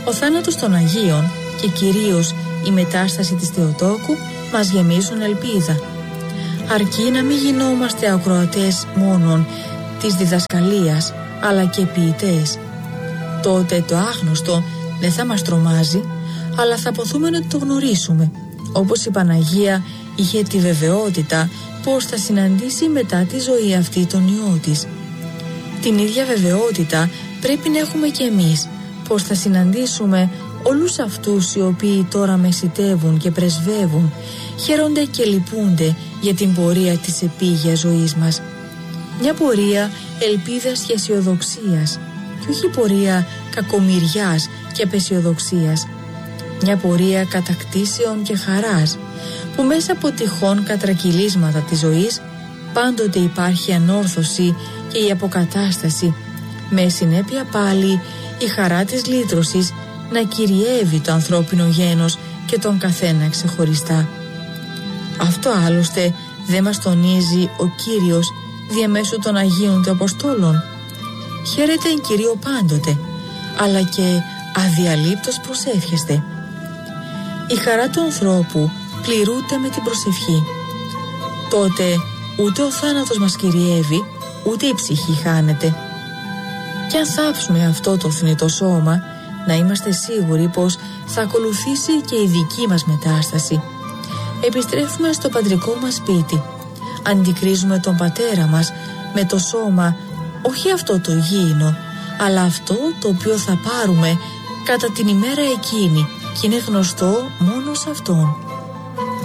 Ο θάνατος των Αγίων και κυρίως η μετάσταση της Θεοτόκου μας γεμίζουν ελπίδα. Αρκεί να μην γινόμαστε ακροατές μόνον της διδασκαλίας, αλλά και ποιητές. Τότε το άγνωστο δεν θα μας τρομάζει, αλλά θα ποθούμε να το γνωρίσουμε, όπως η Παναγία είχε τη βεβαιότητα πως θα συναντήσει μετά τη ζωή αυτή τον Υιό της. Την ίδια βεβαιότητα πρέπει να έχουμε και εμείς, πως θα συναντήσουμε όλους αυτούς οι οποίοι τώρα μεσιτεύουν και πρεσβεύουν, χαίρονται και λυπούνται για την πορεία της επίγειας ζωής μας. Μια πορεία ελπίδας και αισιοδοξίας, και όχι πορεία κακομοιριάς και απαισιοδοξίας. Μια πορεία κατακτήσεων και χαράς, που μέσα από τυχόν κατρακυλίσματα της ζωής πάντοτε υπάρχει ανόρθωση και η αποκατάσταση, με συνέπεια πάλι η χαρά της λύτρωσης να κυριεύει το ανθρώπινο γένος και τον καθένα ξεχωριστά. Αυτό άλλωστε δεν μας τονίζει ο Κύριος διαμέσου των Αγίων του Αποστόλων? Χαίρετε εν Κυρίω πάντοτε, αλλά και αδιαλείπτως προσεύχεστε. Η χαρά του ανθρώπου πληρούνται με την προσευχή. Τότε ούτε ο θάνατος μας κυριεύει, ούτε η ψυχή χάνεται. Κι αν θάψουμε αυτό το θνητό σώμα, να είμαστε σίγουροι πως θα ακολουθήσει και η δική μας μετάσταση. Επιστρέφουμε στο πατρικό μας σπίτι. Αντικρίζουμε τον πατέρα μας με το σώμα, όχι αυτό το γήινο, αλλά αυτό το οποίο θα πάρουμε κατά την ημέρα εκείνη, και είναι γνωστό μόνο σε Αυτόν.